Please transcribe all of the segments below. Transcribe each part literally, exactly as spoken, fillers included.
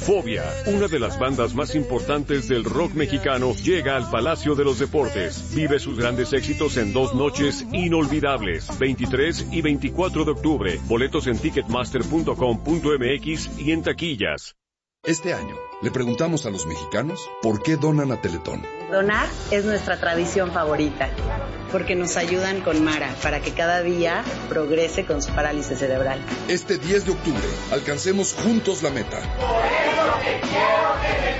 Fobia, una de las bandas más importantes del rock mexicano, llega al Palacio de los Deportes. Vive sus grandes éxitos en dos noches inolvidables, veintitrés y veinticuatro de octubre. Boletos en ticketmaster punto com punto m x y en taquillas. Este año, le preguntamos a los mexicanos por qué donan a Teletón. Donar es nuestra tradición favorita, porque nos ayudan con Mara para que cada día progrese con su parálisis cerebral. Este diez de octubre, alcancemos juntos la meta. Por eso te quiero,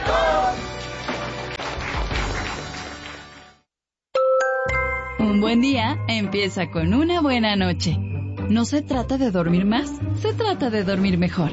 Teletón. Un buen día empieza con una buena noche. No se trata de dormir más, se trata de dormir mejor.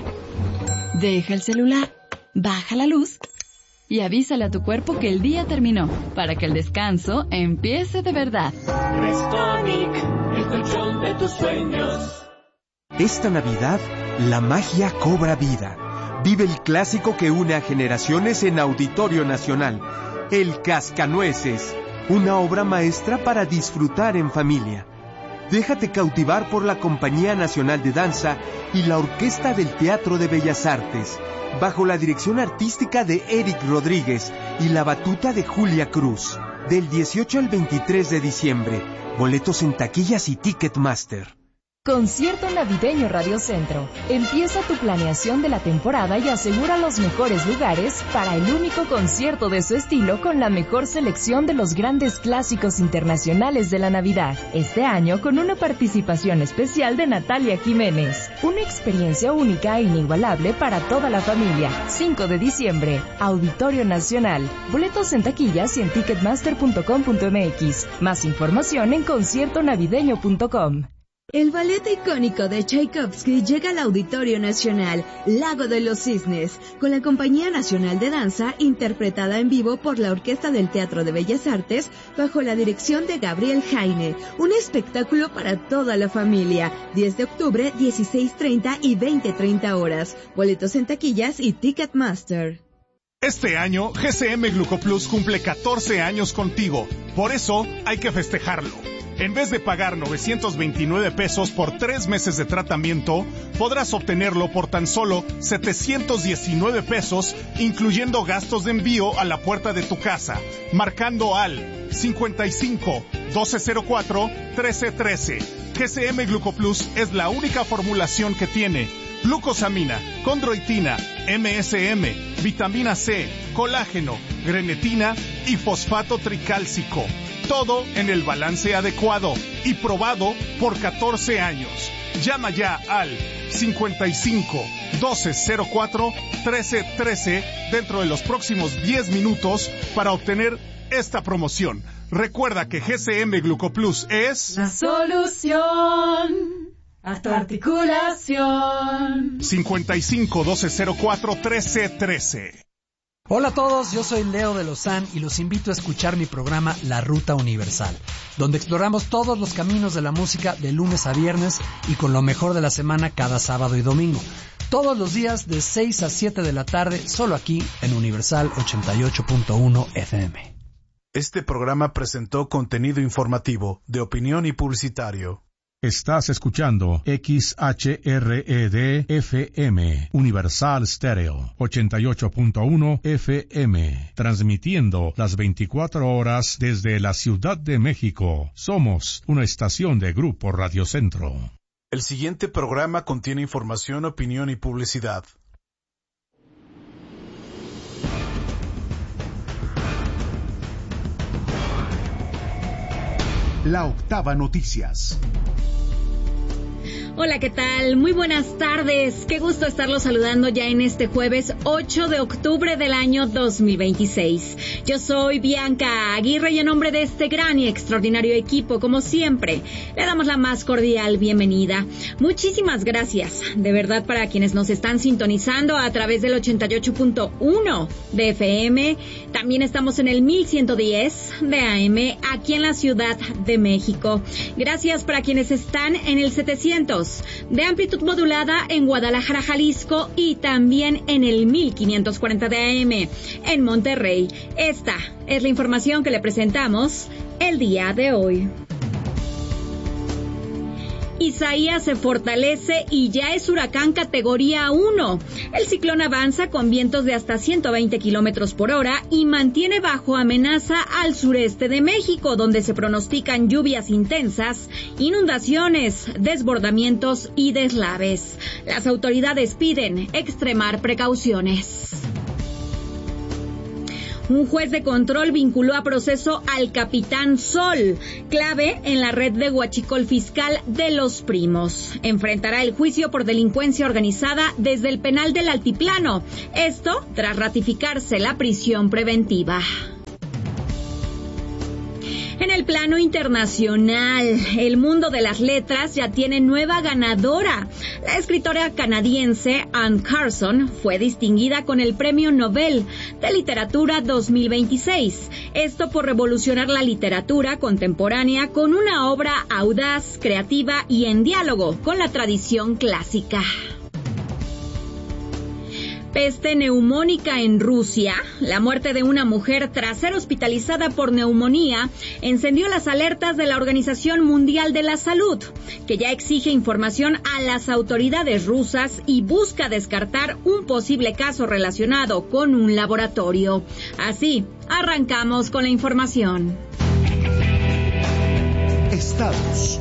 Deja el celular, baja la luz y avísale a tu cuerpo que el día terminó, para que el descanso empiece de verdad. Restonic, el colchón de tus sueños. Esta Navidad, la magia cobra vida. Vive el clásico que une a generaciones en Auditorio Nacional, El Cascanueces, una obra maestra para disfrutar en familia. Déjate cautivar por la Compañía Nacional de Danza y la Orquesta del Teatro de Bellas Artes, bajo la dirección artística de Eric Rodríguez y la batuta de Julia Cruz. Del dieciocho al veintitrés de diciembre. Boletos en taquillas y Ticketmaster. Concierto Navideño Radio Centro. Empieza tu planeación de la temporada y asegura los mejores lugares para el único concierto de su estilo con la mejor selección de los grandes clásicos internacionales de la Navidad. Este año con una participación especial de Natalia Jiménez. Una experiencia única e inigualable para toda la familia. cinco de diciembre, Auditorio Nacional. Boletos en taquillas y en ticketmaster punto com punto m x. Más información en concierto navideño punto com. El ballet icónico de Tchaikovsky llega al Auditorio Nacional, Lago de los Cisnes, con la Compañía Nacional de Danza, interpretada en vivo por la Orquesta del Teatro de Bellas Artes, bajo la dirección de Gabriel Jaine. Un espectáculo para toda la familia. diez de octubre, dieciséis treinta y veinte treinta horas. Boletos en taquillas y Ticketmaster. Este año, G C M Glucoplus cumple catorce años contigo. Por eso, hay que festejarlo. En vez de pagar novecientos veintinueve pesos por tres meses de tratamiento, podrás obtenerlo por tan solo setecientos diecinueve pesos, incluyendo gastos de envío a la puerta de tu casa, marcando al cincuenta y cinco, doce cero cuatro, trece trece. G C M Glucoplus es la única formulación que tiene glucosamina, condroitina, M S M, vitamina C, colágeno, grenetina y fosfato tricálcico. Todo en el balance adecuado y probado por catorce años. Llama ya al cincuenta y cinco, doce cero cuatro, trece trece dentro de los próximos diez minutos para obtener esta promoción. Recuerda que G C M Glucoplus es la solución a tu articulación. cincuenta y cinco, doce cero cuatro, trece trece. Hola a todos, yo soy Leo de Lozán y los invito a escuchar mi programa La Ruta Universal, donde exploramos todos los caminos de la música de lunes a viernes y con lo mejor de la semana cada sábado y domingo. Todos los días de seis a siete de la tarde, solo aquí en Universal ochenta y ocho punto uno F M. Este programa presentó contenido informativo, de opinión y publicitario. Estás escuchando X H R E D F M, Universal Stereo, ochenta y ocho punto uno F M, transmitiendo las veinticuatro horas desde la Ciudad de México. Somos una estación de Grupo Radio Centro. El siguiente programa contiene información, opinión y publicidad. La Octava Noticias. Hola, ¿qué tal? Muy buenas tardes. Qué gusto estarlos saludando ya en este jueves ocho de octubre del año dos mil veintiséis. Yo soy Bianca Aguirre y en nombre de este gran y extraordinario equipo, como siempre, le damos la más cordial bienvenida. Muchísimas gracias, de verdad, para quienes nos están sintonizando a través del ochenta y ocho punto uno de F M. También estamos en el mil ciento diez de A M aquí en la Ciudad de México. Gracias para quienes están en el setecientos de amplitud modulada en Guadalajara, Jalisco, y también en el mil quinientos cuarenta de A M en Monterrey. Esta es la información que le presentamos el día de hoy. Isaías se fortalece y ya es huracán categoría uno. El ciclón avanza con vientos de hasta ciento veinte kilómetros por hora y mantiene bajo amenaza al sureste de México, donde se pronostican lluvias intensas, inundaciones, desbordamientos y deslaves. Las autoridades piden extremar precauciones. Un juez de control vinculó a proceso al Capitán Sol, clave en la red de huachicol fiscal de Los Primos. Enfrentará el juicio por delincuencia organizada desde el penal del Altiplano. Esto tras ratificarse la prisión preventiva. En el plano internacional, el mundo de las letras ya tiene nueva ganadora. La escritora canadiense Anne Carson fue distinguida con el Premio Nobel de Literatura dos mil veintiséis. Esto por revolucionar la literatura contemporánea con una obra audaz, creativa y en diálogo con la tradición clásica. Peste neumónica en Rusia. La muerte de una mujer tras ser hospitalizada por neumonía encendió las alertas de la Organización Mundial de la Salud, que ya exige información a las autoridades rusas y busca descartar un posible caso relacionado con un laboratorio. Así, arrancamos con la información. Estados.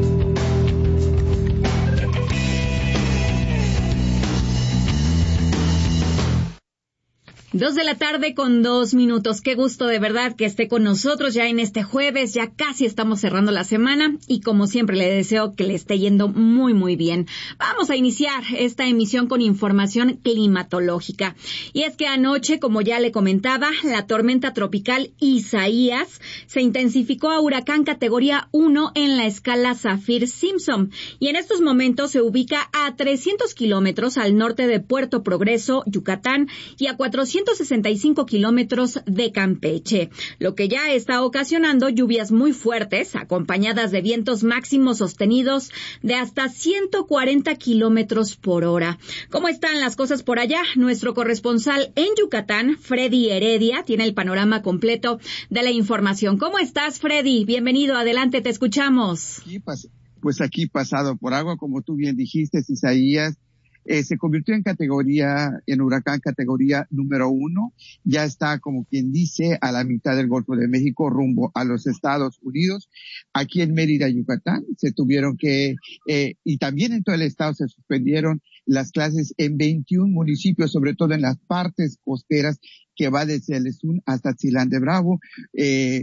Dos de la tarde con dos minutos. Qué gusto de verdad que esté con nosotros ya en este jueves. Ya casi estamos cerrando la semana y como siempre le deseo que le esté yendo muy muy bien. Vamos a iniciar esta emisión con información climatológica. Y es que anoche, como ya le comentaba, la tormenta tropical Isaías se intensificó a huracán categoría uno en la escala Saffir-Simpson. Y en estos momentos se ubica a trescientos kilómetros al norte de Puerto Progreso, Yucatán, y a cuatrocientos sesenta y cinco kilómetros de Campeche, lo que ya está ocasionando lluvias muy fuertes, acompañadas de vientos máximos sostenidos de hasta ciento cuarenta kilómetros por hora. ¿Cómo están las cosas por allá? Nuestro corresponsal en Yucatán, Freddy Heredia, tiene el panorama completo de la información. ¿Cómo estás, Freddy? Bienvenido, adelante, te escuchamos. Pues aquí pasado por agua, como tú bien dijiste, Isaías, Eh, se convirtió en categoría, en huracán categoría número uno. Ya está, como quien dice, a la mitad del Golfo de México, rumbo a los Estados Unidos. Aquí en Mérida, Yucatán, se tuvieron que, eh, y también en todo el estado se suspendieron las clases en veintiún municipios, sobre todo en las partes costeras que va desde el Esún hasta Chilán de Bravo. Eh,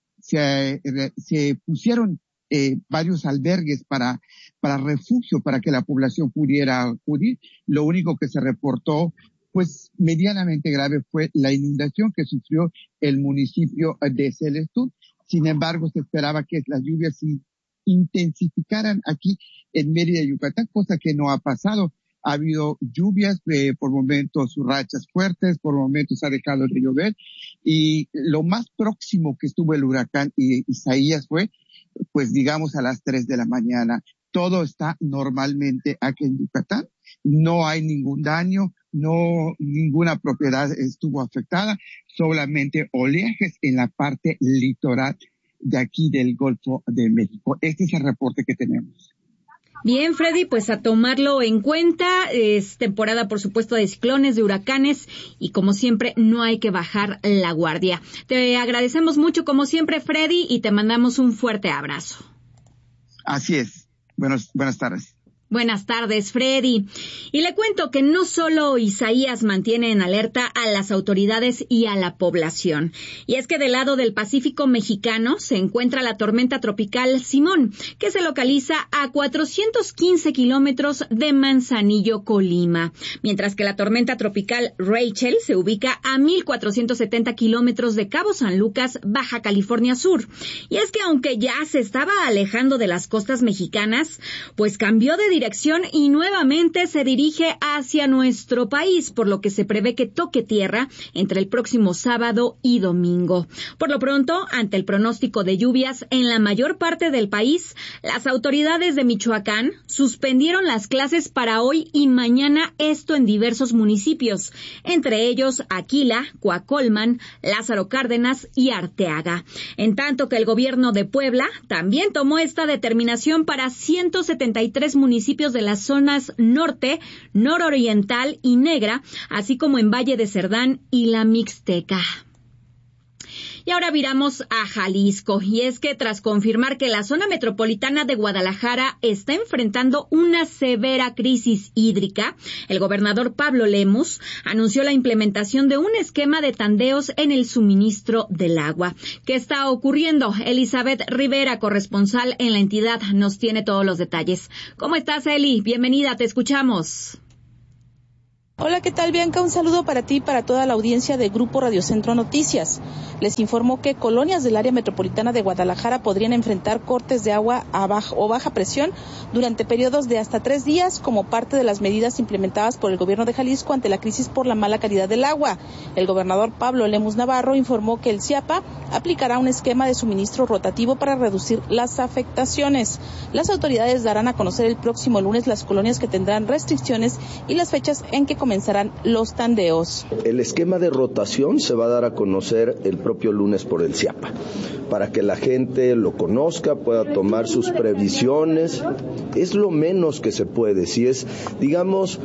se, se pusieron Eh, varios albergues para, para refugio, para que la población pudiera acudir. Lo único que se reportó, pues, medianamente grave fue la inundación que sufrió el municipio de Celestún. Sin embargo, se esperaba que las lluvias se intensificaran aquí en Mérida, Yucatán, cosa que no ha pasado. Ha habido lluvias, eh, por momentos rachas fuertes, por momentos ha dejado de llover, y lo más próximo que estuvo el huracán Isaías fue, pues digamos, a las tres de la mañana. Todo está normalmente aquí en Yucatán. No hay ningún daño, no, ninguna propiedad estuvo afectada, solamente oleajes en la parte litoral de aquí del Golfo de México. Este es el reporte que tenemos. Bien, Freddy, pues a tomarlo en cuenta. Es temporada, por supuesto, de ciclones, de huracanes y, como siempre, no hay que bajar la guardia. Te agradecemos mucho, como siempre, Freddy, y te mandamos un fuerte abrazo. Así es. Buenos, buenas tardes. Buenas tardes, Freddy. Y le cuento que no solo Isaías mantiene en alerta a las autoridades y a la población. Y es que del lado del Pacífico mexicano se encuentra la tormenta tropical Simón, que se localiza a cuatrocientos quince kilómetros de Manzanillo, Colima. Mientras que la tormenta tropical Rachel se ubica a mil cuatrocientos setenta kilómetros de Cabo San Lucas, Baja California Sur. Y es que aunque ya se estaba alejando de las costas mexicanas, pues cambió de dirección y nuevamente se dirige hacia nuestro país, por lo que se prevé que toque tierra entre el próximo sábado y domingo. Por lo pronto, ante el pronóstico de lluvias en la mayor parte del país, las autoridades de Michoacán suspendieron las clases para hoy y mañana, esto en diversos municipios, entre ellos Aquila, Coacolman, Lázaro Cárdenas y Arteaga. En tanto que el gobierno de Puebla también tomó esta determinación para ciento setenta y tres municipios de las zonas norte, nororiental y negra, así como en Valle de Cerdán y la Mixteca. Y ahora viramos a Jalisco, y es que tras confirmar que la zona metropolitana de Guadalajara está enfrentando una severa crisis hídrica, el gobernador Pablo Lemus anunció la implementación de un esquema de tandeos en el suministro del agua. ¿Qué está ocurriendo? Elizabeth Rivera, corresponsal en la entidad, nos tiene todos los detalles. ¿Cómo estás, Eli? Bienvenida, te escuchamos. Hola, ¿qué tal, Bianca? Un saludo para ti y para toda la audiencia de Grupo Radio Centro Noticias. Les informó que colonias del área metropolitana de Guadalajara podrían enfrentar cortes de agua a baja o baja presión durante periodos de hasta tres días como parte de las medidas implementadas por el gobierno de Jalisco ante la crisis por la mala calidad del agua. El gobernador Pablo Lemus Navarro informó que el CIAPA aplicará un esquema de suministro rotativo para reducir las afectaciones. Las autoridades darán a conocer el próximo lunes las colonias que tendrán restricciones y las fechas en que comenzarán los tandeos. El esquema de rotación se va a dar a conocer el propio lunes por el CIAPA, para que la gente lo conozca, pueda tomar sus previsiones. Es lo menos que se puede, si es, digamos,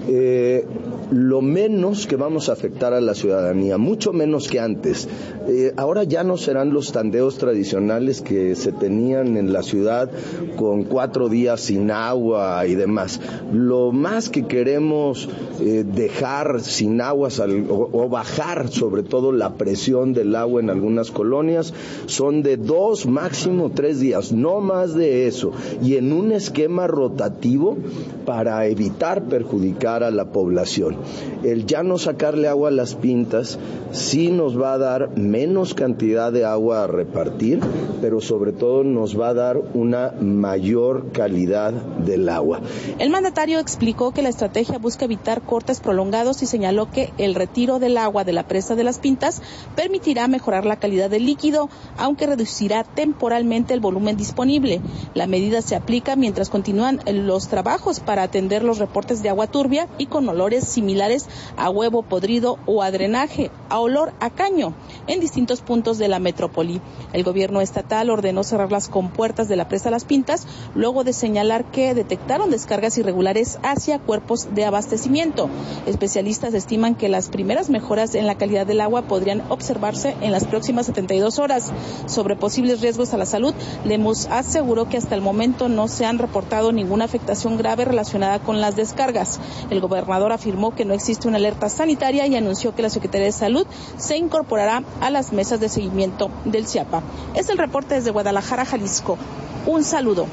eh, lo menos que vamos a afectar a la ciudadanía, mucho menos que antes. Eh, ahora ya no serán los tandeos tradicionales que se tenían en la ciudad con cuatro días sin agua y demás. Lo más que queremos eh, dejar sin aguas al, o, o bajar sobre todo la presión del agua en algunas colonias son de dos, máximo tres días, no más de eso, y en un esquema rotativo para evitar perjudicar a la población. El ya no sacarle agua a las pintas sí nos va a dar menos cantidad de agua a repartir, pero sobre todo nos va a dar una mayor calidad del agua. El mandatario explicó que la estrategia busca evitar cortes prolongados y señaló que el retiro del agua de la presa de las Pintas permitirá mejorar la calidad del líquido, aunque reducirá temporalmente el volumen disponible. La medida se aplica mientras continúan los trabajos para atender los reportes de agua turbia y con olores similares a huevo podrido o a drenaje, a olor a caño, en distintos puntos de la metrópoli. El gobierno estatal ordenó cerrar las compuertas de la presa Las Pintas, luego de señalar que detectaron descargas irregulares hacia cuerpos de abastecimiento. Especialistas estiman que las primeras mejoras en la calidad del agua podrían observarse en las próximas setenta y dos horas. Sobre posibles riesgos a la salud, Lemus aseguró que hasta el momento no se han reportado ninguna afectación grave relacionada con las descargas. El gobernador afirmó que no existe una alerta sanitaria y anunció que la Secretaría de Salud se incorporará a las mesas de seguimiento del CIAPA. Es el reporte desde Guadalajara, Jalisco. Un saludo.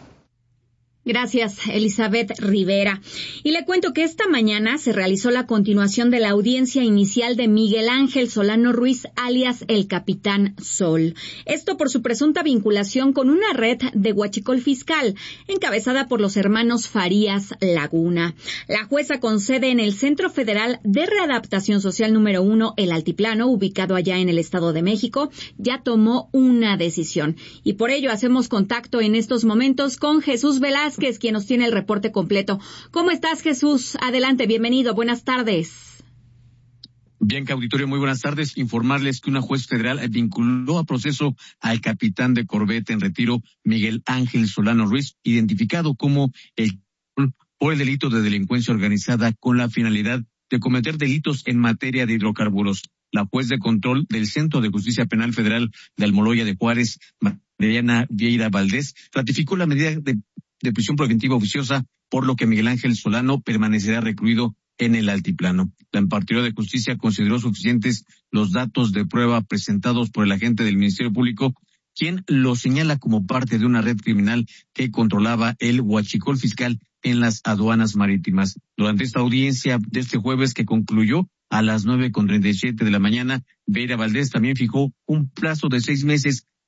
Gracias, Elizabeth Rivera. Y le cuento que esta mañana se realizó la continuación de la audiencia inicial de Miguel Ángel Solano Ruiz, alias el Capitán Sol. Esto por su presunta vinculación con una red de huachicol fiscal, encabezada por los hermanos Farías Laguna. La jueza con sede en el Centro Federal de Readaptación Social número uno, El Altiplano, ubicado allá en el Estado de México, ya tomó una decisión. Y por ello hacemos contacto en estos momentos con Jesús Velázquez, quien nos tiene el reporte completo. ¿Cómo estás, Jesús? Adelante, bienvenido, buenas tardes. Bianca, auditorio, muy buenas tardes. Informarles que una juez federal vinculó a proceso al capitán de corbeta en retiro, Miguel Ángel Solano Ruiz, identificado como el por el delito de delincuencia organizada con la finalidad de cometer delitos en materia de hidrocarburos. La juez de control del Centro de Justicia Penal Federal de Almoloya de Juárez, Mariana Vieira Valdés, ratificó la medida de de prisión preventiva oficiosa, por lo que Miguel Ángel Solano permanecerá recluido en el altiplano. La impartidora de justicia consideró suficientes los datos de prueba presentados por el agente del Ministerio Público, quien lo señala como parte de una red criminal que controlaba el huachicol fiscal en las aduanas marítimas. Durante esta audiencia de este jueves, que concluyó a las nueve con treinta y siete de la mañana, Vieira Valdés también fijó un plazo de seis meses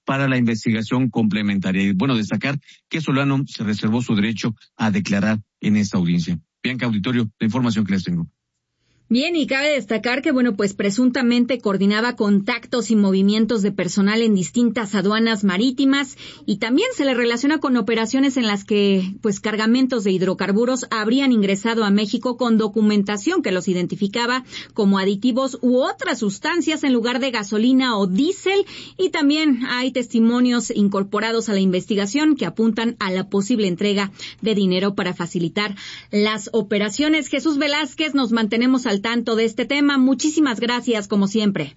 para la investigación complementaria. Y bueno, destacar que Solano se reservó su derecho a declarar en esta audiencia. Bianca, auditorio, la información que les tengo. Bien, y cabe destacar que, bueno, pues presuntamente coordinaba contactos y movimientos de personal en distintas aduanas marítimas y también se le relaciona con operaciones en las que, pues, cargamentos de hidrocarburos habrían ingresado a México con documentación que los identificaba como aditivos u otras sustancias en lugar de gasolina o diésel, y también hay testimonios incorporados a la investigación que apuntan a la posible entrega de dinero para facilitar las operaciones. Jesús Velázquez, nos mantenemos al tanto de este tema. Muchísimas gracias, como siempre.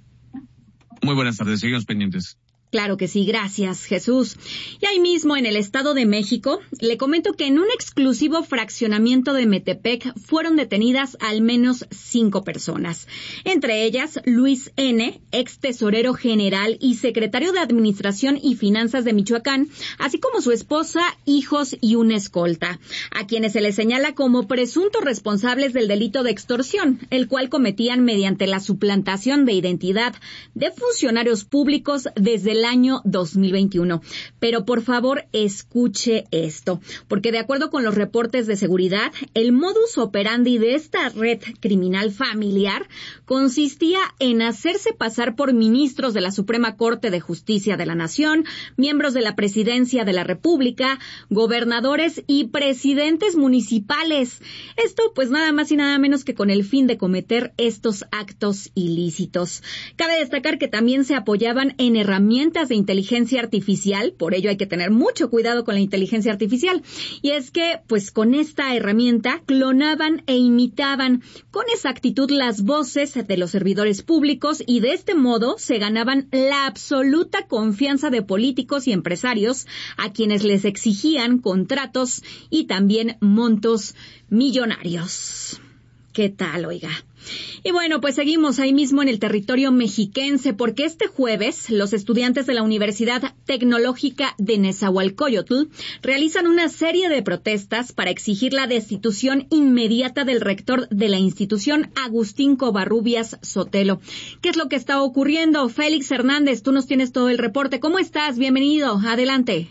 Muy buenas tardes, seguimos pendientes. Claro que sí, gracias, Jesús. Y ahí mismo, en el Estado de México, le comento que en un exclusivo fraccionamiento de Metepec fueron detenidas al menos cinco personas. Entre ellas, Luis N., ex tesorero general y secretario de Administración y Finanzas de Michoacán, así como su esposa, hijos y una escolta, a quienes se les señala como presuntos responsables del delito de extorsión, el cual cometían mediante la suplantación de identidad de funcionarios públicos desde el año dos mil veintiuno. Pero por favor, escuche esto, porque de acuerdo con los reportes de seguridad, el modus operandi de esta red criminal familiar consistía en hacerse pasar por ministros de la Suprema Corte de Justicia de la Nación, miembros de la Presidencia de la República, gobernadores y presidentes municipales. Esto pues nada más y nada menos que con el fin de cometer estos actos ilícitos. Cabe destacar que también se apoyaban en herramientas de inteligencia artificial, por ello hay que tener mucho cuidado con la inteligencia artificial, y es que pues con esta herramienta clonaban e imitaban con exactitud las voces de los servidores públicos y de este modo se ganaban la absoluta confianza de políticos y empresarios a quienes les exigían contratos y también montos millonarios. ¿Qué tal, oiga? Y bueno, pues seguimos ahí mismo en el territorio mexiquense, porque este jueves los estudiantes de la Universidad Tecnológica de Nezahualcóyotl realizan una serie de protestas para exigir la destitución inmediata del rector de la institución, Agustín Covarrubias Sotelo. ¿Qué es lo que está ocurriendo? Félix Hernández, tú nos tienes todo el reporte. ¿Cómo estás? Bienvenido. Adelante.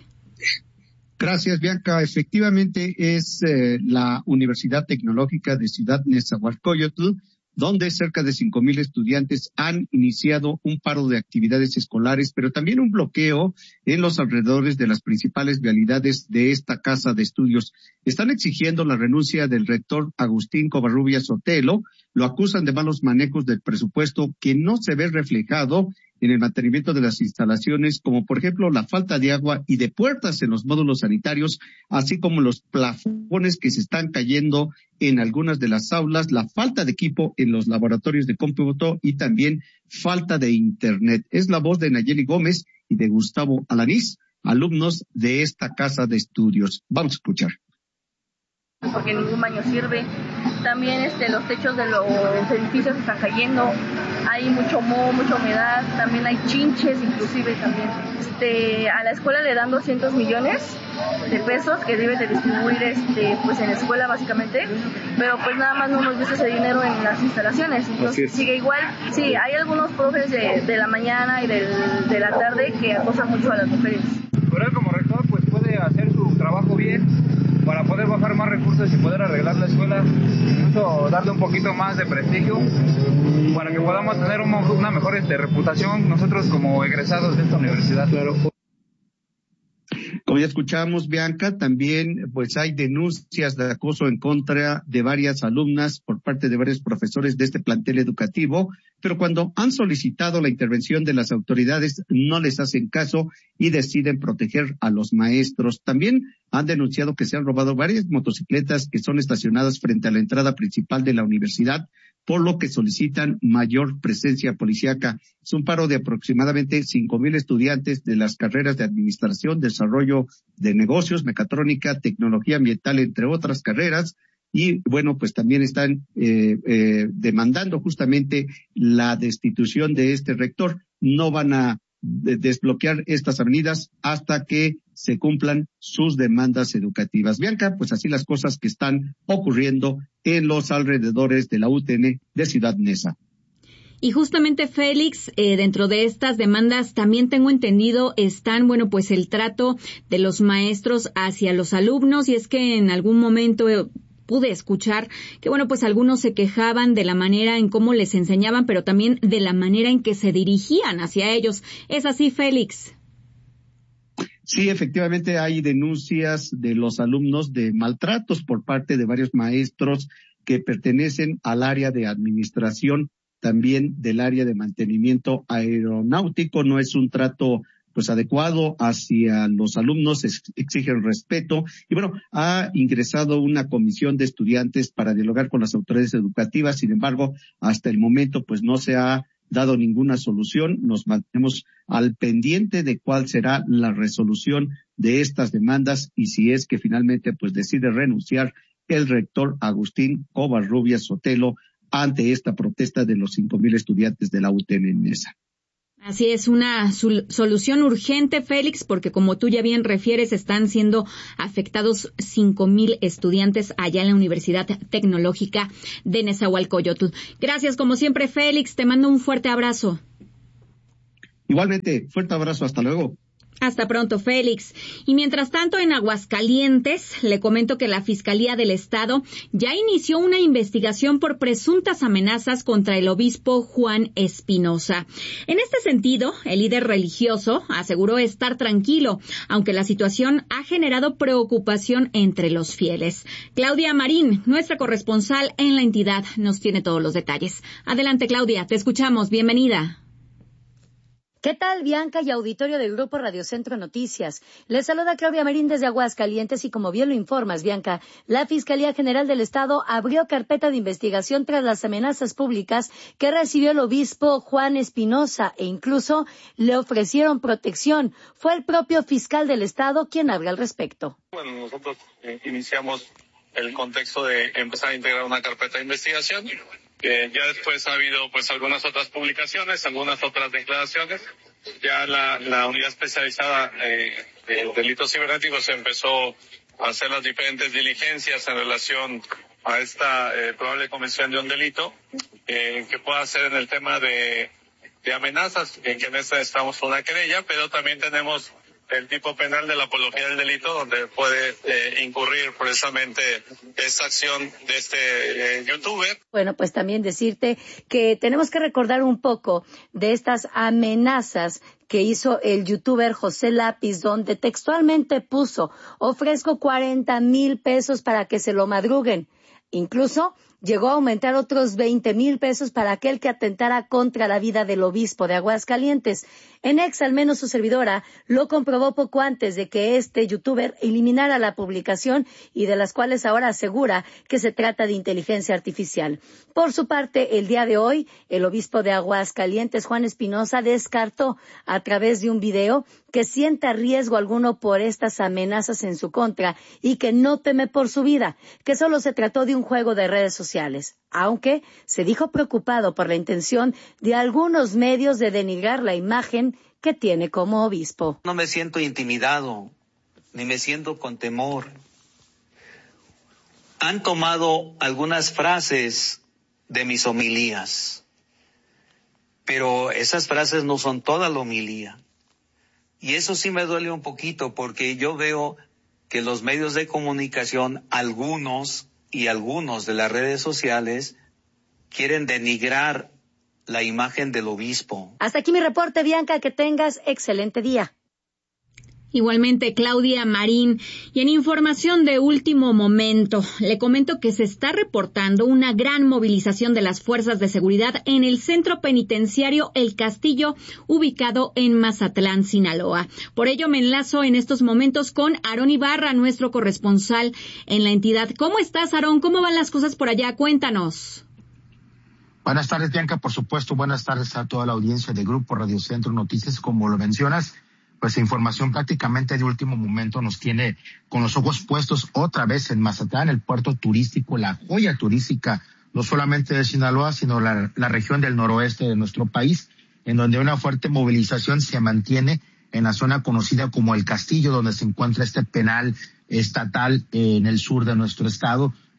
Gracias, Bianca. Efectivamente, es eh, la Universidad Tecnológica de Ciudad Nezahualcóyotl, donde cerca de cinco mil estudiantes han iniciado un paro de actividades escolares, pero también un bloqueo en los alrededores de las principales vialidades de esta casa de estudios. Están exigiendo la renuncia del rector Agustín Covarrubias Sotelo, lo acusan de malos manejos del presupuesto que no se ve reflejado en el mantenimiento de las instalaciones, como por ejemplo la falta de agua y de puertas en los módulos sanitarios, así como los plafones que se están cayendo en algunas de las aulas, la falta de equipo en los laboratorios de cómputo y también falta de internet. Es la voz de Nayeli Gómez y de Gustavo Alanís, alumnos de esta casa de estudios. Vamos a escuchar. Porque ningún baño sirve. También este, los techos de los edificios están cayendo, hay mucho moho, mucha humedad, también hay chinches inclusive también. Este, a la escuela le dan doscientos millones de pesos que debe de distribuir este, pues en la escuela básicamente, pero pues nada más no hemos visto ese dinero en las instalaciones, entonces sigue igual. Sí, hay algunos profes de, de la mañana y del, de la tarde que acosan mucho a las mujeres. Pero él como rector pues puede hacer su trabajo bien para poder bajar más recursos y poder arreglar la escuela, incluso darle un poquito más de prestigio para que podamos tener una, una mejor este, reputación nosotros como egresados de esta universidad. Claro. Como ya escuchamos, Bianca, también pues hay denuncias de acoso en contra de varias alumnas por parte de varios profesores de este plantel educativo, pero cuando han solicitado la intervención de las autoridades no les hacen caso y deciden proteger a los maestros. También han denunciado que se han robado varias motocicletas que son estacionadas frente a la entrada principal de la universidad, por lo que solicitan mayor presencia policíaca. Es un paro de aproximadamente cinco mil estudiantes de las carreras de Administración, Desarrollo de Negocios, Mecatrónica, Tecnología Ambiental, entre otras carreras. Y bueno, pues también están eh, eh, demandando justamente la destitución de este rector. No van a de desbloquear estas avenidas hasta que se cumplan sus demandas educativas. Bianca, pues así las cosas que están ocurriendo en los alrededores de la U T N de Ciudad Neza. Y justamente, Félix, eh, dentro de estas demandas también tengo entendido están, bueno, pues el trato de los maestros hacia los alumnos, y es que en algún momento eh, pude escuchar que, bueno, pues algunos se quejaban de la manera en cómo les enseñaban, pero también de la manera en que se dirigían hacia ellos. ¿Es así, Félix? Sí, efectivamente hay denuncias de los alumnos de maltratos por parte de varios maestros que pertenecen al área de administración, también del área de mantenimiento aeronáutico. No es un trato pues adecuado hacia los alumnos, exigen respeto. Y bueno, ha ingresado una comisión de estudiantes para dialogar con las autoridades educativas. Sin embargo, hasta el momento pues no se ha dado ninguna solución. Nos mantenemos al pendiente de cuál será la resolución de estas demandas y si es que finalmente pues decide renunciar el rector Agustín Covarrubias Sotelo ante esta protesta de los cinco mil estudiantes de la U T N en Nesa. Así es, una solución urgente, Félix, porque como tú ya bien refieres, están siendo afectados cinco mil estudiantes allá en la Universidad Tecnológica de Nezahualcóyotl. Gracias, como siempre, Félix. Te mando un fuerte abrazo. Igualmente, fuerte abrazo. Hasta luego. Hasta pronto, Félix. Y mientras tanto, en Aguascalientes, le comento que la Fiscalía del Estado ya inició una investigación por presuntas amenazas contra el obispo Juan Espinosa. En este sentido, el líder religioso aseguró estar tranquilo, aunque la situación ha generado preocupación entre los fieles. Claudia Marín, nuestra corresponsal en la entidad, nos tiene todos los detalles. Adelante, Claudia, te escuchamos. Bienvenida. ¿Qué tal, Bianca y auditorio del Grupo Radio Centro Noticias? Les saluda Claudia Marín desde Aguascalientes y como bien lo informas, Bianca, la Fiscalía General del Estado abrió carpeta de investigación tras las amenazas públicas que recibió el obispo Juan Espinosa e incluso le ofrecieron protección. Fue el propio fiscal del Estado quien habla al respecto. Bueno, nosotros eh, iniciamos el contexto de empezar a integrar una carpeta de investigación. Eh, ya después ha habido pues algunas otras publicaciones, algunas otras declaraciones. Ya la, la unidad especializada eh, de delitos cibernéticos empezó a hacer las diferentes diligencias en relación a esta eh, probable comisión de un delito eh, que pueda ser en el tema de, de amenazas, en que en esta estamos con una querella, pero también tenemos el tipo penal de la apología del delito, donde puede eh, incurrir precisamente esta acción de este eh, youtuber. Bueno, pues también decirte que tenemos que recordar un poco de estas amenazas que hizo el youtuber José Lápiz, donde textualmente puso, ofrezco cuarenta mil pesos para que se lo madruguen. Incluso llegó a aumentar otros veinte mil pesos para aquel que atentara contra la vida del obispo de Aguascalientes. En Ex, al menos su servidora, lo comprobó poco antes de que este youtuber eliminara la publicación y de las cuales ahora asegura que se trata de inteligencia artificial. Por su parte, el día de hoy, el obispo de Aguascalientes, Juan Espinosa, descartó a través de un video que sienta riesgo alguno por estas amenazas en su contra y que no teme por su vida, que solo se trató de un juego de redes sociales, aunque se dijo preocupado por la intención de algunos medios de denigrar la imagen que tiene como obispo. No me siento intimidado, ni me siento con temor. Han tomado algunas frases de mis homilías, pero esas frases no son toda la homilía. Y eso sí me duele un poquito porque yo veo que los medios de comunicación, algunos y algunos de las redes sociales, quieren denigrar la imagen del obispo. Hasta aquí mi reporte, Bianca, que tengas excelente día. Igualmente, Claudia Marín. Y en información de último momento, le comento que se está reportando una gran movilización de las fuerzas de seguridad en el centro penitenciario El Castillo, ubicado en Mazatlán, Sinaloa. Por ello, me enlazo en estos momentos con Aarón Ibarra, nuestro corresponsal en la entidad. ¿Cómo estás, Aarón? ¿Cómo van las cosas por allá? Cuéntanos. Buenas tardes, Bianca. Por supuesto, buenas tardes a toda la audiencia de Grupo Radio Centro Noticias. Como lo mencionas, pues información prácticamente de último momento nos tiene con los ojos puestos otra vez en Mazatlán, el puerto turístico, la joya turística, no solamente de Sinaloa, sino la, la región del noroeste de nuestro país, en donde una fuerte movilización se mantiene en la zona conocida como El Castillo, donde se encuentra este penal estatal eh, en el sur de nuestro estado,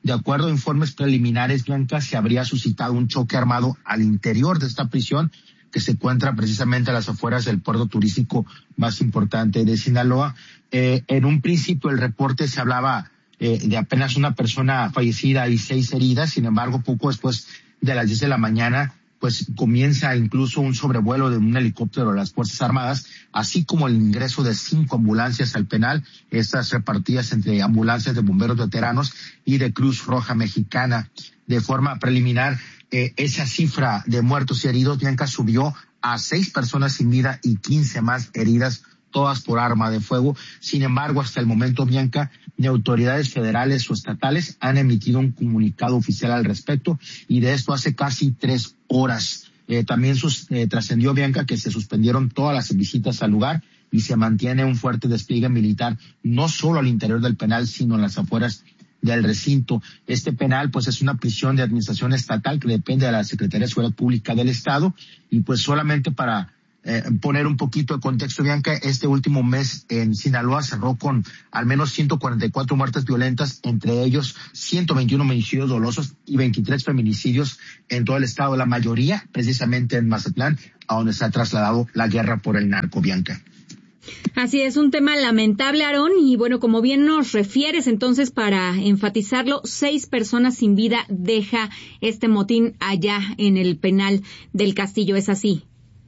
De acuerdo a informes preliminares, Bianca, se habría suscitado un choque armado al interior de esta prisión, que se encuentra precisamente a las afueras del puerto turístico más importante de Sinaloa. Eh, en un principio el reporte se hablaba eh, de apenas una persona fallecida y seis heridas. Sin embargo, poco después de las diez de la mañana, pues comienza incluso un sobrevuelo de un helicóptero de las Fuerzas Armadas, así como el ingreso de cinco ambulancias al penal, estas repartidas entre ambulancias de bomberos veteranos y de Cruz Roja Mexicana. De forma preliminar, eh, esa cifra de muertos y heridos, Bianca, subió a seis personas sin vida y quince más heridas, todas por arma de fuego. Sin embargo, hasta el momento, Bianca, ni autoridades federales o estatales han emitido un comunicado oficial al respecto, y de esto hace casi tres horas. Eh, también sus, eh, trascendió, Bianca, que se suspendieron todas las visitas al lugar y se mantiene un fuerte despliegue militar, no solo al interior del penal, sino en las afueras del recinto. Este penal, pues, es una prisión de administración estatal que depende de la Secretaría de Seguridad Pública del Estado, y pues solamente para Eh, poner un poquito de contexto, Bianca, este último mes en Sinaloa cerró con al menos ciento cuarenta y cuatro muertes violentas, entre ellos ciento veintiuno homicidios dolosos y veintitrés feminicidios en todo el estado, la mayoría precisamente en Mazatlán, a donde se ha trasladado la guerra por el narco, Bianca. Así es, un tema lamentable, Aarón, y bueno, como bien nos refieres, entonces, para enfatizarlo, seis personas sin vida deja este motín allá en el penal del Castillo, ¿es así?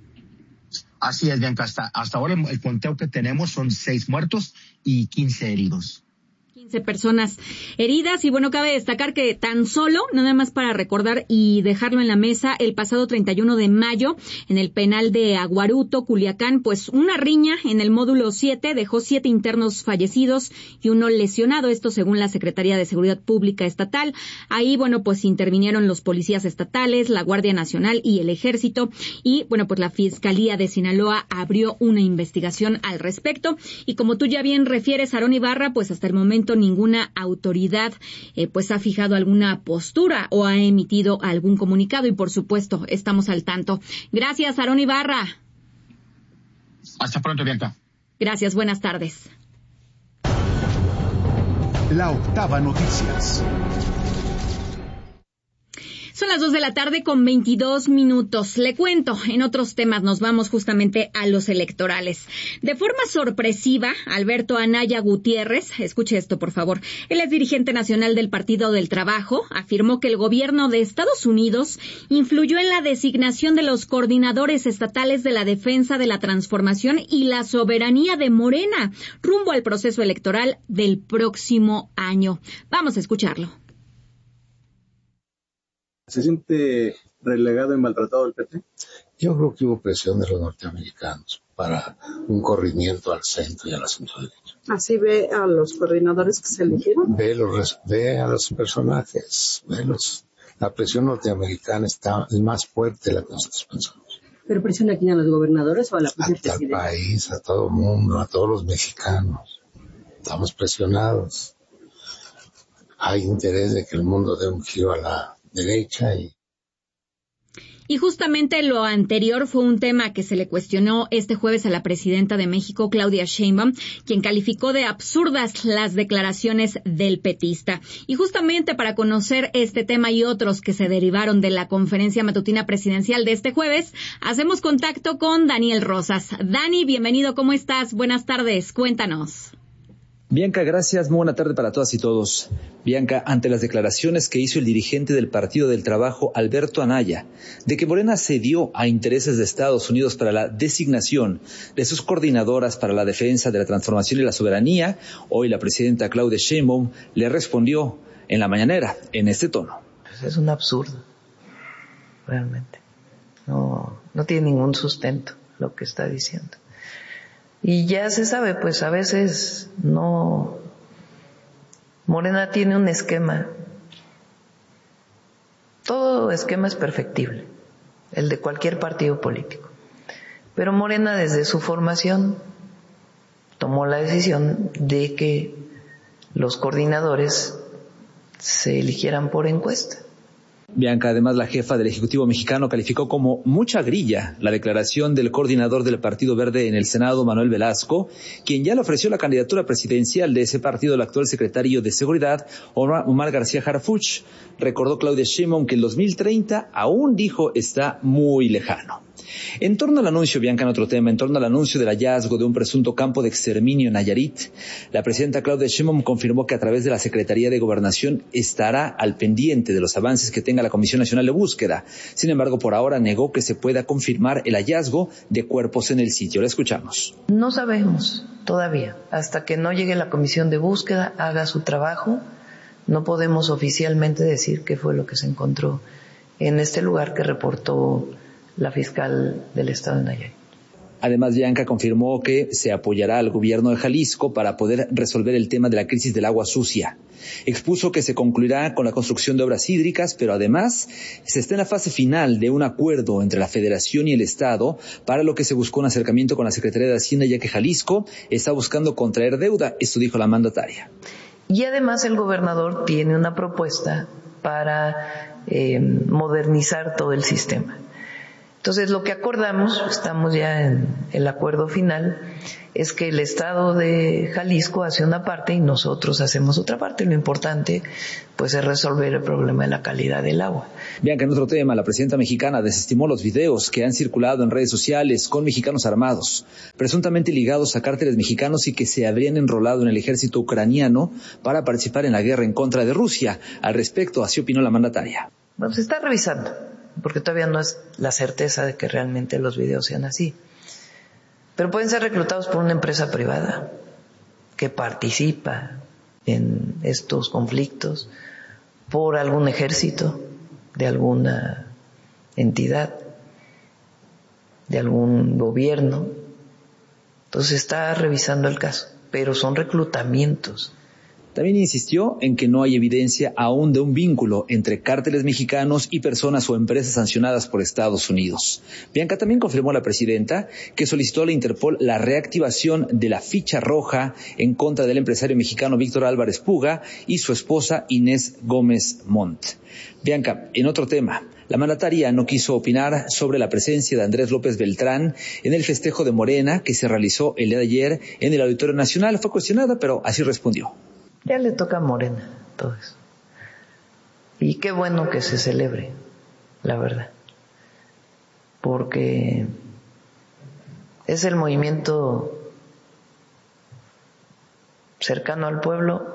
Así es, Bianca. Hasta, hasta ahora el conteo que tenemos son seis muertos y quince heridos. quince personas heridas, y bueno, cabe destacar que tan solo, nada más para recordar y dejarlo en la mesa, el pasado treinta y uno de mayo, en el penal de Aguaruto, Culiacán, pues una riña en el módulo siete dejó siete internos fallecidos y uno lesionado, esto según la Secretaría de Seguridad Pública Estatal. Ahí, bueno, pues intervinieron los policías estatales, la Guardia Nacional y el Ejército, y bueno, pues la Fiscalía de Sinaloa abrió una investigación al respecto, y como tú ya bien refieres, Aarón Ibarra, pues hasta el momento ninguna autoridad eh, pues ha fijado alguna postura o ha emitido algún comunicado, y por supuesto estamos al tanto. Gracias, Aarón Ibarra. Hasta pronto, Bianca. Gracias, buenas tardes. La Octava Noticias. Son las dos de la tarde con veintidós minutos. Le cuento, en otros temas nos vamos justamente a los electorales. De forma sorpresiva, Alberto Anaya Gutiérrez, escuche esto por favor, él es dirigente nacional del Partido del Trabajo, afirmó que el gobierno de Estados Unidos influyó en la designación de los coordinadores estatales de la defensa de la transformación y la soberanía de Morena, rumbo al proceso electoral del próximo año. Vamos a escucharlo. ¿Se siente relegado y maltratado el P T? Yo creo que hubo presión de los norteamericanos para un corrimiento al centro y a la centro derecha. ¿Así ve a los coordinadores que se eligieron? Ve, los, ve a los personajes, ve los, la presión norteamericana está más fuerte de la que nosotros pensamos. ¿Pero presiona aquí a los gobernadores o a la presidenta? Al país, a todo el mundo, a todos los mexicanos. Estamos presionados. Hay interés de que el mundo dé un giro a la derecha y Y justamente lo anterior fue un tema que se le cuestionó este jueves a la presidenta de México, Claudia Sheinbaum, quien calificó de absurdas las declaraciones del petista. Y justamente para conocer este tema y otros que se derivaron de la conferencia matutina presidencial de este jueves, hacemos contacto con Daniel Rosas. Dani, bienvenido, ¿cómo estás? Buenas tardes, cuéntanos. Bianca, gracias. Muy buena tarde para todas y todos. Bianca, ante las declaraciones que hizo el dirigente del Partido del Trabajo, Alberto Anaya, de que Morena cedió a intereses de Estados Unidos para la designación de sus coordinadoras para la defensa de la transformación y la soberanía, hoy la presidenta Claudia Sheinbaum le respondió en la mañanera en este tono. Es un absurdo, realmente. No, no tiene ningún sustento lo que está diciendo. Y ya se sabe, pues a veces no. Morena tiene un esquema. Todo esquema es perfectible, el de cualquier partido político. Pero Morena, desde su formación, tomó la decisión de que los coordinadores se eligieran por encuesta. Bianca, además, la jefa del Ejecutivo mexicano calificó como mucha grilla la declaración del coordinador del Partido Verde en el Senado, Manuel Velasco, quien ya le ofreció la candidatura presidencial de ese partido al actual secretario de Seguridad, Omar García Harfuch. Recordó Claudia Sheinbaum que el dos mil treinta aún dijo está muy lejano. En torno al anuncio, Bianca, en otro tema, en torno al anuncio del hallazgo de un presunto campo de exterminio en Nayarit, la presidenta Claudia Sheinbaum confirmó que a través de la Secretaría de Gobernación estará al pendiente de los avances que tenga la Comisión Nacional de Búsqueda. Sin embargo, por ahora negó que se pueda confirmar el hallazgo de cuerpos en el sitio. La escuchamos. No sabemos todavía. Hasta que no llegue la Comisión de Búsqueda, haga su trabajo, no podemos oficialmente decir qué fue lo que se encontró en este lugar que reportó la fiscal del estado de Nayarit. Además, Bianca confirmó que se apoyará al gobierno de Jalisco para poder resolver el tema de la crisis del agua sucia. Expuso que se concluirá con la construcción de obras hídricas, pero además se está en la fase final de un acuerdo entre la Federación y el Estado, para lo que se buscó un acercamiento con la Secretaría de Hacienda, ya que Jalisco está buscando contraer deuda. Esto dijo la mandataria. Y además el gobernador tiene una propuesta para eh, modernizar todo el sistema. Entonces, lo que acordamos, estamos ya en el acuerdo final, es que el Estado de Jalisco hace una parte y nosotros hacemos otra parte. Lo importante, pues, es resolver el problema de la calidad del agua. Bianca, en otro tema, la presidenta mexicana desestimó los videos que han circulado en redes sociales con mexicanos armados, presuntamente ligados a cárteles mexicanos y que se habrían enrolado en el ejército ucraniano para participar en la guerra en contra de Rusia. Al respecto, así opinó la mandataria. Bueno, se está revisando, porque todavía no es la certeza de que realmente los videos sean así. Pero pueden ser reclutados por una empresa privada que participa en estos conflictos, por algún ejército de alguna entidad, de algún gobierno. Entonces está revisando el caso, pero son reclutamientos. También insistió en que no hay evidencia aún de un vínculo entre cárteles mexicanos y personas o empresas sancionadas por Estados Unidos. Bianca, también confirmó la presidenta que solicitó a la Interpol la reactivación de la ficha roja en contra del empresario mexicano Víctor Álvarez Puga y su esposa Inés Gómez Montt. Bianca, en otro tema, la mandataria no quiso opinar sobre la presencia de Andrés López Beltrán en el festejo de Morena que se realizó el día de ayer en el Auditorio Nacional. Fue cuestionada, pero así respondió. Ya le toca a Morena todo eso. Y qué bueno que se celebre, la verdad. Porque es el movimiento cercano al pueblo,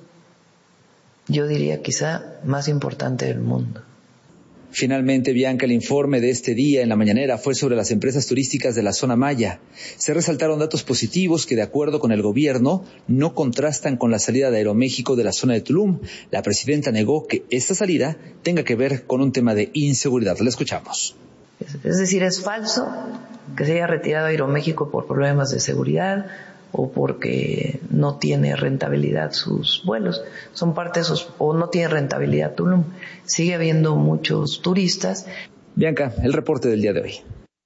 yo diría quizá más importante del mundo. Finalmente, Bianca, el informe de este día en la mañanera fue sobre las empresas turísticas de la zona Maya. Se resaltaron datos positivos que, de acuerdo con el gobierno, no contrastan con la salida de Aeroméxico de la zona de Tulum. La presidenta negó que esta salida tenga que ver con un tema de inseguridad. La escuchamos. Es decir, es falso que se haya retirado Aeroméxico por problemas de seguridad o porque no tiene rentabilidad sus vuelos, son parte de sus, o no tiene rentabilidad Tulum. Sigue habiendo muchos turistas. Bianca, el reporte del día de hoy.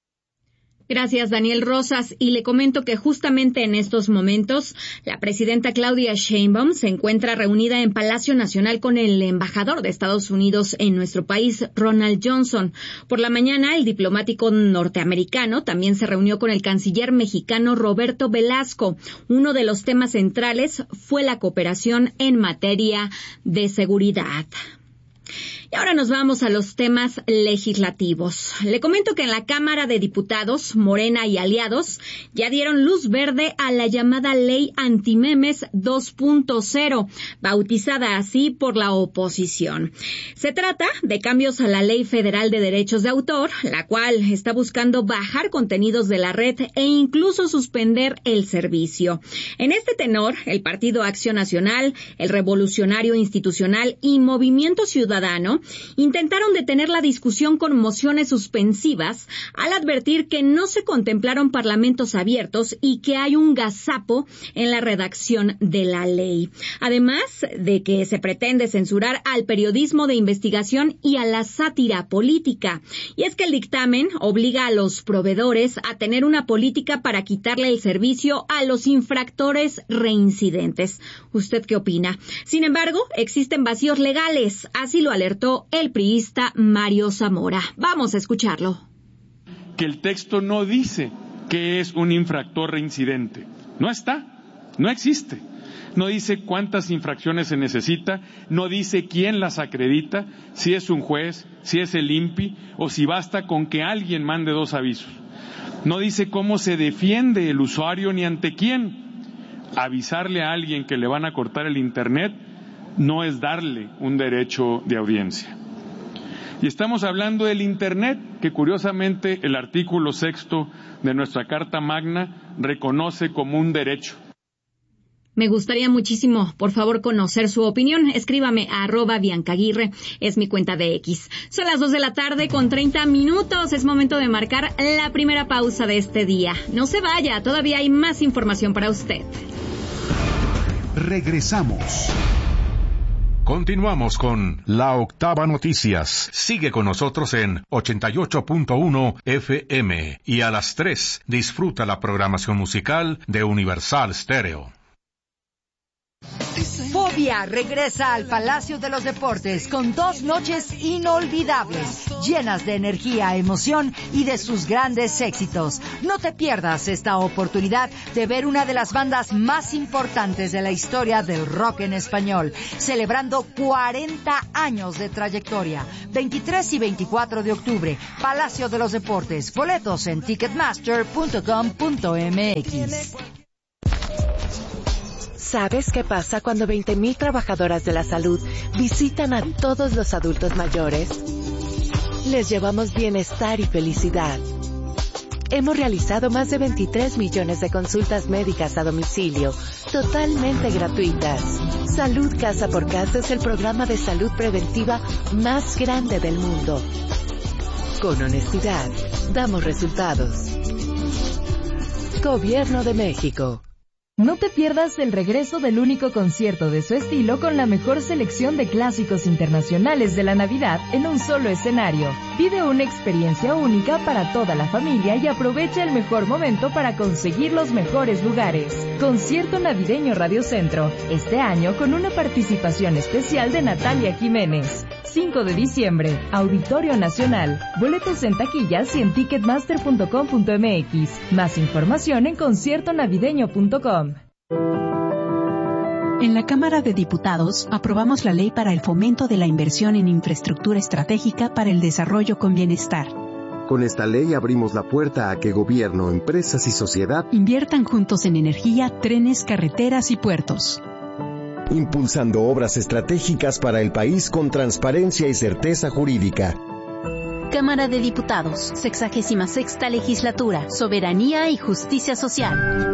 Gracias, Daniel Rosas. Y le comento que justamente en estos momentos la presidenta Claudia Sheinbaum se encuentra reunida en Palacio Nacional con el embajador de Estados Unidos en nuestro país, Ronald Johnson. Por la mañana, el diplomático norteamericano también se reunió con el canciller mexicano Roberto Velasco. Uno de los temas centrales fue la cooperación en materia de seguridad. Y ahora nos vamos a los temas legislativos. Le comento que en la Cámara de Diputados, Morena y aliados ya dieron luz verde a la llamada Ley Antimemes dos punto cero, bautizada así por la oposición. Se trata de cambios a la Ley Federal de Derechos de Autor, la cual está buscando bajar contenidos de la red e incluso suspender el servicio. En este tenor, el Partido Acción Nacional, el Revolucionario Institucional y Movimiento Ciudadano intentaron detener la discusión con mociones suspensivas al advertir que no se contemplaron parlamentos abiertos y que hay un gazapo en la redacción de la ley. Además de que se pretende censurar al periodismo de investigación y a la sátira política. Y es que el dictamen obliga a los proveedores a tener una política para quitarle el servicio a los infractores reincidentes. ¿Usted qué opina? Sin embargo, existen vacíos legales, así lo alertó argumentó el priista Mario Zamora. Vamos a escucharlo. Que el texto no dice que es un infractor reincidente. No está, no existe. No dice cuántas infracciones se necesita, no dice quién las acredita, si es un juez, si es el I N P I o si basta con que alguien mande dos avisos. No dice cómo se defiende el usuario ni ante quién. Avisarle a alguien que le van a cortar el internet no es darle un derecho de audiencia. Y estamos hablando del internet, que curiosamente el artículo sexto de nuestra Carta Magna reconoce como un derecho. Me gustaría muchísimo, por favor, conocer su opinión. Escríbame a arroba Bianca Aguirre, es mi cuenta de X. Son las dos de la tarde con treinta minutos. Es momento de marcar la primera pausa de este día. No se vaya, todavía hay más información para usted. Regresamos. Continuamos con La Octava Noticias. Sigue con nosotros en ochenta y ocho punto uno F M y a las tres disfruta la programación musical de Universal Stereo. Fobia regresa al Palacio de los Deportes con dos noches inolvidables, llenas de energía, emoción y de sus grandes éxitos. No te pierdas esta oportunidad de ver una de las bandas más importantes de la historia del rock en español, celebrando cuarenta años de trayectoria. veintitrés y veinticuatro de octubre, Palacio de los Deportes. Boletos en ticketmaster punto com punto m x. ¿Sabes qué pasa cuando veinte mil trabajadoras de la salud visitan a todos los adultos mayores? Les llevamos bienestar y felicidad. Hemos realizado más de veintitrés millones de consultas médicas a domicilio, totalmente gratuitas. Salud Casa por Casa es el programa de salud preventiva más grande del mundo. Con honestidad, damos resultados. Gobierno de México. No te pierdas el regreso del único concierto de su estilo con la mejor selección de clásicos internacionales de la Navidad en un solo escenario. Vive una experiencia única para toda la familia y aprovecha el mejor momento para conseguir los mejores lugares. Concierto Navideño Radio Centro, este año con una participación especial de Natalia Jiménez. cinco de diciembre, Auditorio Nacional. Boletos en taquillas y en ticketmaster punto com punto m x. Más información en concierto navideño punto com. En la Cámara de Diputados aprobamos la Ley para el Fomento de la Inversión en Infraestructura Estratégica para el Desarrollo con Bienestar. Con esta ley abrimos la puerta a que gobierno, empresas y sociedad inviertan juntos en energía, trenes, carreteras y puertos, impulsando obras estratégicas para el país con transparencia y certeza jurídica. Cámara de Diputados, sexagésima sexta Legislatura, Soberanía y Justicia Social.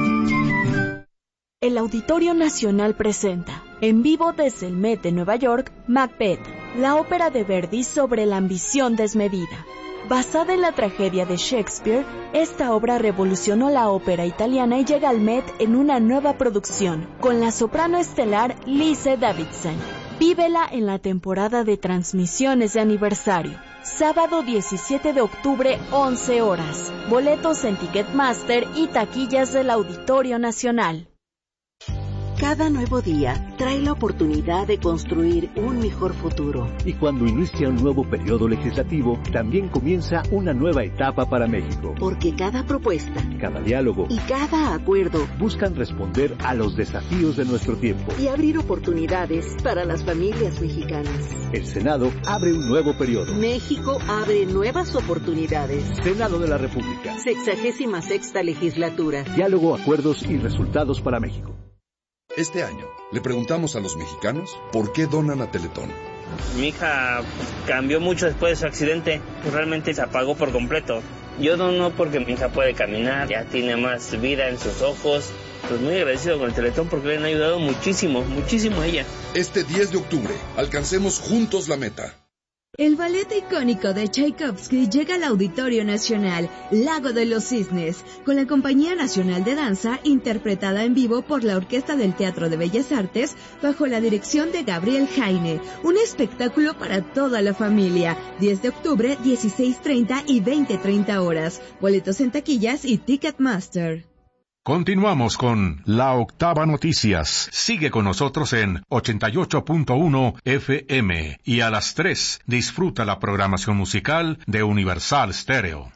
El Auditorio Nacional presenta, en vivo desde el Met de Nueva York, Macbeth, la ópera de Verdi sobre la ambición desmedida. Basada en la tragedia de Shakespeare, esta obra revolucionó la ópera italiana y llega al Met en una nueva producción, con la soprano estelar Lise Davidson. Vívela en la temporada de transmisiones de aniversario. Sábado diecisiete de octubre, once horas. Boletos en Ticketmaster y taquillas del Auditorio Nacional. Cada nuevo día trae la oportunidad de construir un mejor futuro. Y cuando inicia un nuevo periodo legislativo, también comienza una nueva etapa para México. Porque cada propuesta, cada diálogo y cada acuerdo buscan responder a los desafíos de nuestro tiempo y abrir oportunidades para las familias mexicanas. El Senado abre un nuevo periodo. México abre nuevas oportunidades. Senado de la República. Sexagésima sexta Legislatura. Diálogo, acuerdos y resultados para México. Este año, le preguntamos a los mexicanos por qué donan a Teletón. Mi hija cambió mucho después de su accidente, pues realmente se apagó por completo. Yo dono porque mi hija puede caminar, ya tiene más vida en sus ojos. Pues muy agradecido con el Teletón porque le han ayudado muchísimo, muchísimo a ella. Este diez de octubre, alcancemos juntos la meta. El ballet icónico de Tchaikovsky llega al Auditorio Nacional, Lago de los Cisnes, con la Compañía Nacional de Danza, interpretada en vivo por la Orquesta del Teatro de Bellas Artes, bajo la dirección de Gabriel Jaine. Un espectáculo para toda la familia. diez de octubre, dieciséis treinta y veinte treinta horas. Boletos en taquillas y Ticketmaster. Continuamos con La Octava Noticias. Sigue con nosotros en ochenta y ocho punto uno F M y a las tres disfruta la programación musical de Universal Stereo.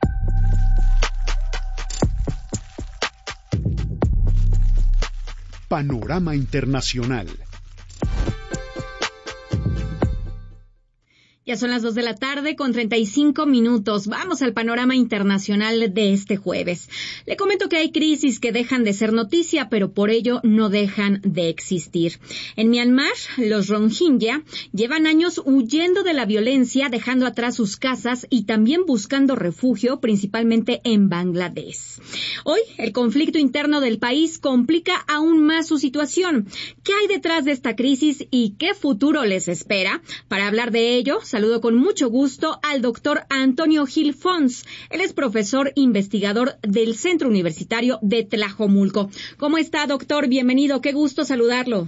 Panorama Internacional. Ya son las dos de la tarde con treinta y cinco minutos. Vamos al panorama internacional de este jueves. Le comento que hay crisis que dejan de ser noticia, pero por ello no dejan de existir. En Myanmar, los Rohingya llevan años huyendo de la violencia, dejando atrás sus casas y también buscando refugio, principalmente en Bangladesh. Hoy, el conflicto interno del país complica aún más su situación. ¿Qué hay detrás de esta crisis y qué futuro les espera? Para hablar de ello, saludo con mucho gusto al doctor Antonio Gil Fons. Él es profesor investigador del Centro Universitario de Tlajomulco. ¿Cómo está, doctor? Bienvenido. Qué gusto saludarlo.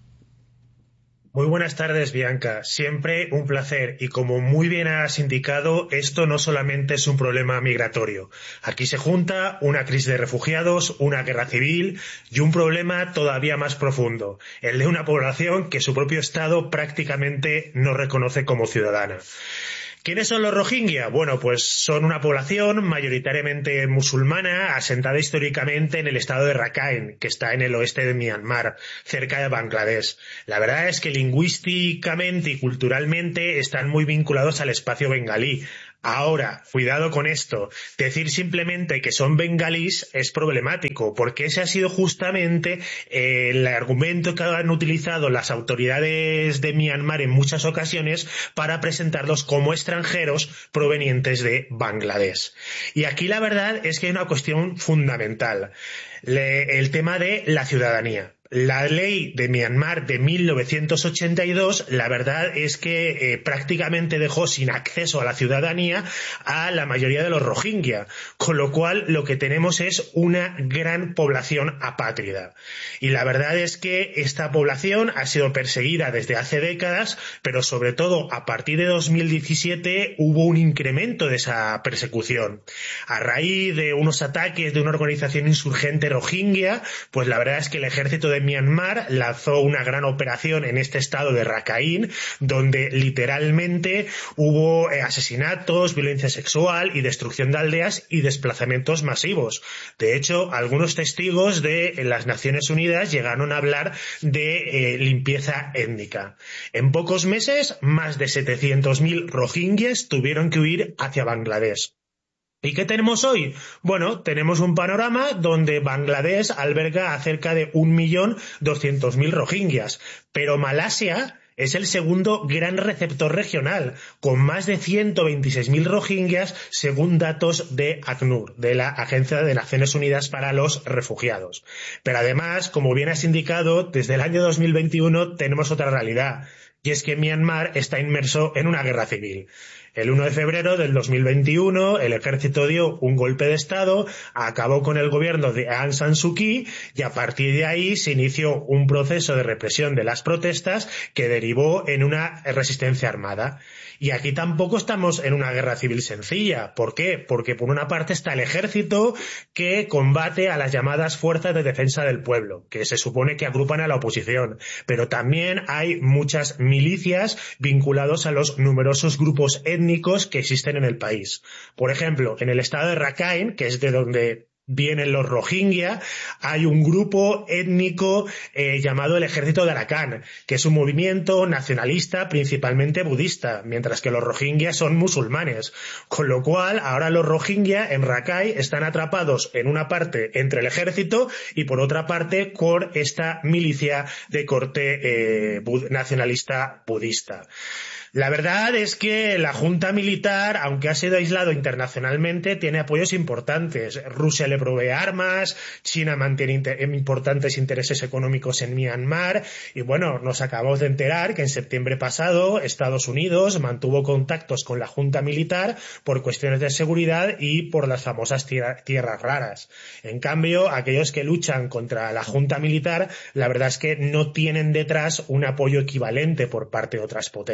Muy buenas tardes, Bianca. Siempre un placer. Y como muy bien has indicado, esto no solamente es un problema migratorio. Aquí se junta una crisis de refugiados, una guerra civil y un problema todavía más profundo, el de una población que su propio Estado prácticamente no reconoce como ciudadana. ¿Quiénes son los Rohingya? Bueno, pues son una población mayoritariamente musulmana, asentada históricamente en el estado de Rakhine, que está en el oeste de Myanmar, cerca de Bangladesh. La verdad es que lingüísticamente y culturalmente están muy vinculados al espacio bengalí. Ahora, cuidado con esto, decir simplemente que son bengalíes es problemático, porque ese ha sido justamente eh, el argumento que han utilizado las autoridades de Myanmar en muchas ocasiones para presentarlos como extranjeros provenientes de Bangladesh. Y aquí la verdad es que hay una cuestión fundamental, Le, el tema de la ciudadanía. La ley de Myanmar de mil novecientos ochenta y dos, la verdad es que eh, prácticamente dejó sin acceso a la ciudadanía a la mayoría de los Rohingya, con lo cual lo que tenemos es una gran población apátrida. Y la verdad es que esta población ha sido perseguida desde hace décadas, pero sobre todo a partir de dos mil diecisiete hubo un incremento de esa persecución. A raíz de unos ataques de una organización insurgente Rohingya, pues la verdad es que el ejército de Myanmar lanzó una gran operación en este estado de Rakhine, donde literalmente hubo eh, asesinatos, violencia sexual y destrucción de aldeas y desplazamientos masivos. De hecho, algunos testigos de las Naciones Unidas llegaron a hablar de eh, limpieza étnica. En pocos meses, más de setecientos mil rohingyas tuvieron que huir hacia Bangladesh. ¿Y qué tenemos hoy? Bueno, tenemos un panorama donde Bangladesh alberga a cerca de un millón doscientos mil rohingyas, pero Malasia es el segundo gran receptor regional, con más de ciento veintiséis mil rohingyas según datos de ACNUR, de la Agencia de Naciones Unidas para los Refugiados. Pero además, como bien has indicado, desde el año dos mil veintiuno tenemos otra realidad, y es que Myanmar está inmerso en una guerra civil. El uno de febrero del dos mil veintiuno, el ejército dio un golpe de Estado, acabó con el gobierno de Aung San Suu Kyi y a partir de ahí se inició un proceso de represión de las protestas que derivó en una resistencia armada. Y aquí tampoco estamos en una guerra civil sencilla. ¿Por qué? Porque por una parte está el ejército que combate a las llamadas fuerzas de defensa del pueblo, que se supone que agrupan a la oposición. Pero también hay muchas milicias vinculadas a los numerosos grupos étnicos que existen en el país. Por ejemplo, en el estado de Rakhine, que es de donde vienen los Rohingya, hay un grupo étnico eh, llamado el Ejército de Arakan, que es un movimiento nacionalista principalmente budista, mientras que los Rohingya son musulmanes. Con lo cual, ahora los Rohingya en Rakhine están atrapados en una parte entre el ejército y por otra parte con esta milicia de corte eh, bud- nacionalista budista. La verdad es que la junta militar, aunque ha sido aislado internacionalmente, tiene apoyos importantes. Rusia le provee armas, China mantiene inter- importantes intereses económicos en Myanmar y bueno, nos acabamos de enterar que en septiembre pasado Estados Unidos mantuvo contactos con la junta militar por cuestiones de seguridad y por las famosas tierra- tierras raras. En cambio, aquellos que luchan contra la junta militar, la verdad es que no tienen detrás un apoyo equivalente por parte de otras potencias.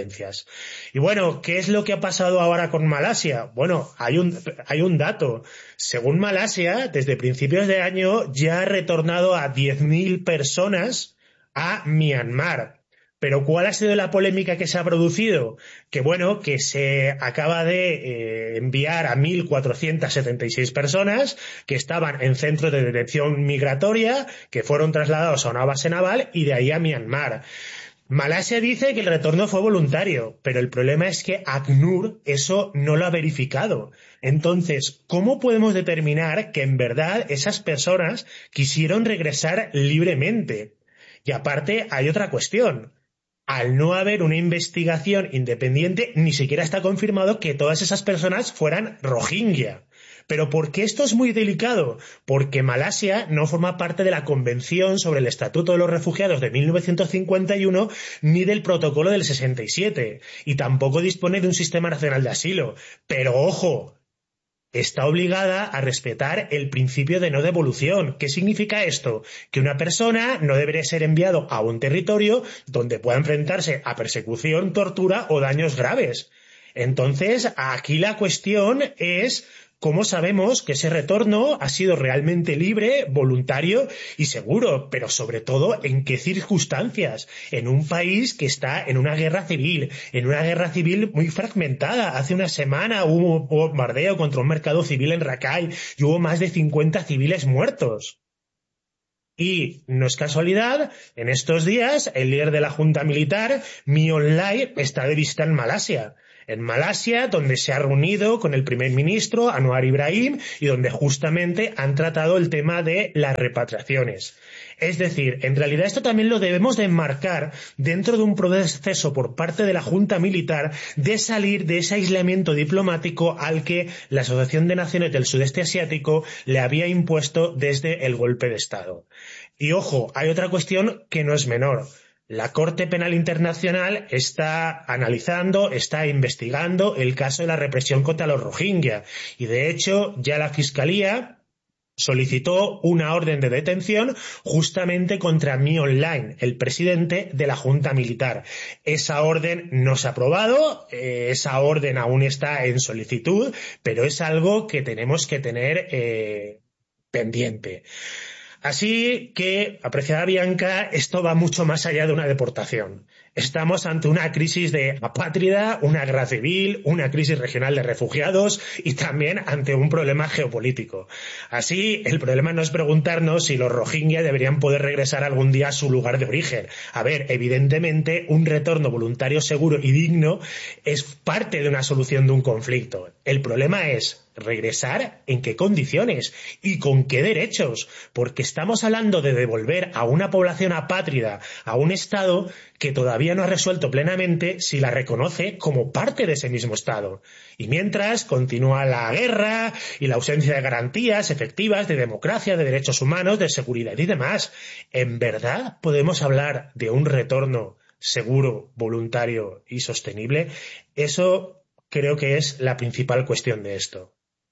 personas. Y bueno, ¿qué es lo que ha pasado ahora con Malasia? Bueno, hay un, hay un dato. Según Malasia, desde principios de año ya ha retornado a diez mil personas a Myanmar. Pero ¿cuál ha sido la polémica que se ha producido? Que bueno, que se acaba de eh, enviar a mil cuatrocientas setenta y seis personas que estaban en centros de detención migratoria, que fueron trasladados a una base naval y de ahí a Myanmar. Malasia dice que el retorno fue voluntario, pero el problema es que ACNUR eso no lo ha verificado. Entonces, ¿cómo podemos determinar que en verdad esas personas quisieron regresar libremente? Y aparte hay otra cuestión. Al no haber una investigación independiente, ni siquiera está confirmado que todas esas personas fueran rohingya. ¿Pero por qué esto es muy delicado? Porque Malasia no forma parte de la Convención sobre el Estatuto de los Refugiados de mil novecientos cincuenta y uno ni del Protocolo del sesenta y siete, y tampoco dispone de un sistema nacional de asilo. Pero ojo, está obligada a respetar el principio de no devolución. ¿Qué significa esto? Que una persona no debería ser enviado a un territorio donde pueda enfrentarse a persecución, tortura o daños graves. Entonces, aquí la cuestión es ¿cómo sabemos que ese retorno ha sido realmente libre, voluntario y seguro? Pero sobre todo, ¿en qué circunstancias? En un país que está en una guerra civil, en una guerra civil muy fragmentada. Hace una semana hubo un bombardeo contra un mercado civil en Rakhine y hubo más de cincuenta civiles muertos. Y no es casualidad, en estos días el líder de la junta militar, Min Aung Hlaing, está de visita en Malasia. En Malasia, donde se ha reunido con el primer ministro, Anwar Ibrahim, y donde justamente han tratado el tema de las repatriaciones. Es decir, en realidad esto también lo debemos de enmarcar dentro de un proceso por parte de la Junta Militar de salir de ese aislamiento diplomático al que la Asociación de Naciones del Sudeste Asiático le había impuesto desde el golpe de Estado. Y ojo, hay otra cuestión que no es menor. La Corte Penal Internacional está analizando, está investigando el caso de la represión contra los rohingya y de hecho ya la Fiscalía solicitó una orden de detención justamente contra Min Aung Hlaing, el presidente de la Junta Militar. Esa orden no se ha aprobado, eh, esa orden aún está en solicitud, pero es algo que tenemos que tener eh, pendiente. Así que, apreciada Bianca, esto va mucho más allá de una deportación. Estamos ante una crisis de apátrida, una guerra civil, una crisis regional de refugiados y también ante un problema geopolítico. Así, el problema no es preguntarnos si los rohingya deberían poder regresar algún día a su lugar de origen. A ver, evidentemente, un retorno voluntario seguro y digno es parte de una solución de un conflicto. El problema es regresar en qué condiciones y con qué derechos, porque estamos hablando de devolver a una población apátrida a un Estado que todavía no ha resuelto plenamente si la reconoce como parte de ese mismo Estado. Y mientras continúa la guerra y la ausencia de garantías efectivas de democracia, de derechos humanos, de seguridad y demás, ¿en verdad podemos hablar de un retorno seguro, voluntario y sostenible? Eso creo que es la principal cuestión de esto.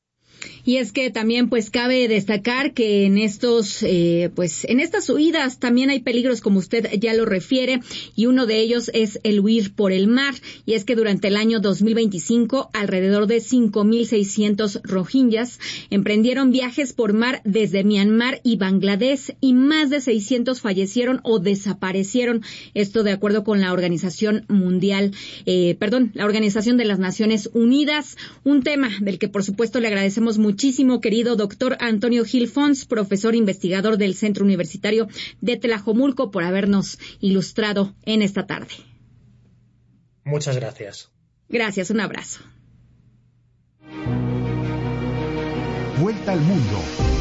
Y es que también pues cabe destacar que en estos eh, pues en estas huidas también hay peligros, como usted ya lo refiere, y uno de ellos es el huir por el mar. Y es que durante el año dos mil veinticinco alrededor de cinco mil seiscientos rohingyas emprendieron viajes por mar desde Myanmar y Bangladesh y más de seiscientos fallecieron o desaparecieron. Esto de acuerdo con la Organización Mundial, eh, perdón, la Organización de las Naciones Unidas. Un tema del que por supuesto le agradecemos muchísimo, querido doctor Antonio Gil Fons, profesor investigador del Centro Universitario de Tlajomulco, por habernos ilustrado en esta tarde. Muchas gracias. Gracias, un abrazo. Vuelta al mundo.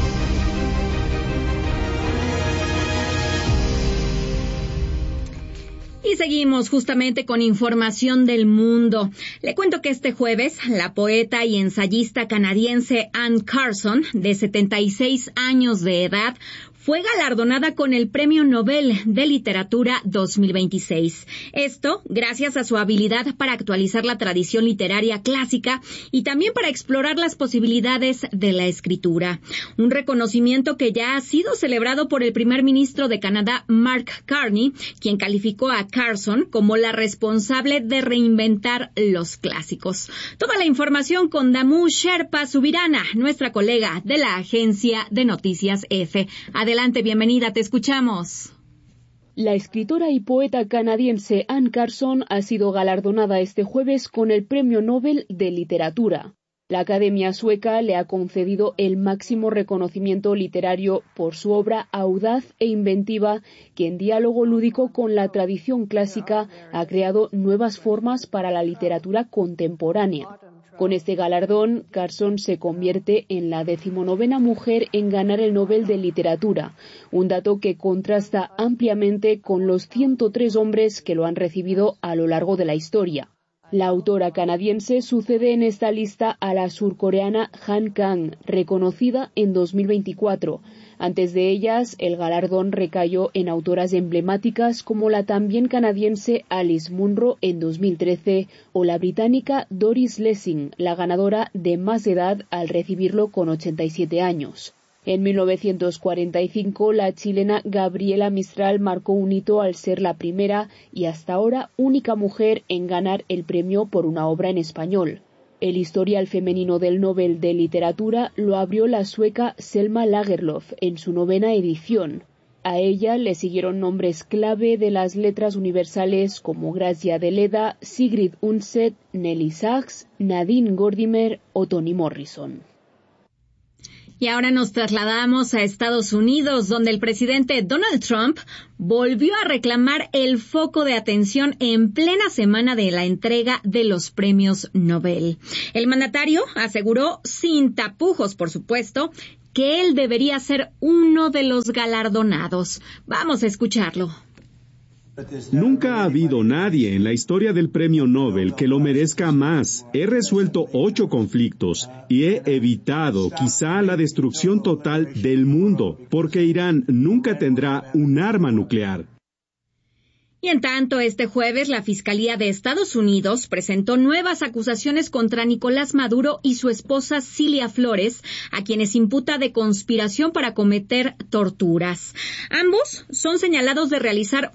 Y seguimos justamente con información del mundo. Le cuento que este jueves, la poeta y ensayista canadiense Anne Carson, de setenta y seis años de edad, fue galardonada con el Premio Nobel de Literatura dos mil veintiséis. Esto gracias a su habilidad para actualizar la tradición literaria clásica y también para explorar las posibilidades de la escritura. Un reconocimiento que ya ha sido celebrado por el primer ministro de Canadá, Mark Carney, quien calificó a Carson como la responsable de reinventar los clásicos. Toda la información con Damu Sherpa Subirana, nuestra colega de la agencia de noticias EFE. Adelante, bienvenida, te escuchamos. La escritora y poeta canadiense Anne Carson ha sido galardonada este jueves con el Premio Nobel de Literatura. La Academia Sueca le ha concedido el máximo reconocimiento literario por su obra audaz e inventiva, que en diálogo lúdico con la tradición clásica ha creado nuevas formas para la literatura contemporánea. Con este galardón, Carson se convierte en la decimonovena mujer en ganar el Nobel de Literatura, un dato que contrasta ampliamente con los ciento tres hombres que lo han recibido a lo largo de la historia. La autora canadiense sucede en esta lista a la surcoreana Han Kang, reconocida en dos mil veinticuatro. Antes de ellas, el galardón recayó en autoras emblemáticas como la también canadiense Alice Munro en dos mil trece o la británica Doris Lessing, la ganadora de más edad al recibirlo con ochenta y siete años. En mil novecientos cuarenta y cinco, la chilena Gabriela Mistral marcó un hito al ser la primera y hasta ahora única mujer en ganar el premio por una obra en español. El historial femenino del Nobel de Literatura lo abrió la sueca Selma Lagerlöf en su novena edición. A ella le siguieron nombres clave de las letras universales como Gracia Deleda, Sigrid Undset, Nelly Sachs, Nadine Gordimer o Toni Morrison. Y ahora nos trasladamos a Estados Unidos, donde el presidente Donald Trump volvió a reclamar el foco de atención en plena semana de la entrega de los premios Nobel. El mandatario aseguró, sin tapujos por supuesto, que él debería ser uno de los galardonados. Vamos a escucharlo. Nunca ha habido nadie en la historia del premio Nobel que lo merezca más. He resuelto ocho conflictos y he evitado quizá la destrucción total del mundo, porque Irán nunca tendrá un arma nuclear. Y en tanto, este jueves la Fiscalía de Estados Unidos presentó nuevas acusaciones contra Nicolás Maduro y su esposa Cilia Flores, a quienes imputa de conspiración para cometer torturas. Ambos son señalados de realizar